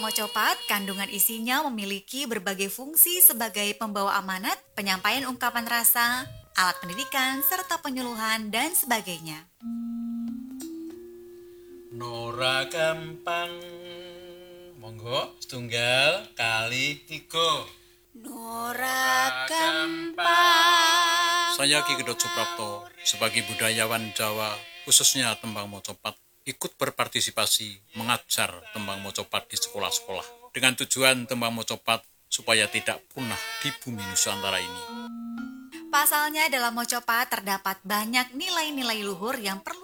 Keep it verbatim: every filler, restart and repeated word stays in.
mocopat, kandungan isinya memiliki berbagai fungsi sebagai pembawa amanat, penyampaian ungkapan rasa, alat pendidikan, serta penyuluhan, dan sebagainya. Nora gampang. Monggo, setunggal kali tiga. Nora gampang. Saya Ki Gedot Suprapto, sebagai budayawan Jawa, khususnya tembang mocopat, ikut berpartisipasi mengajar tembang mocopat di sekolah-sekolah dengan tujuan tembang mocopat supaya tidak punah di bumi Nusantara ini. Pasalnya dalam mocopat terdapat banyak nilai-nilai luhur yang perlu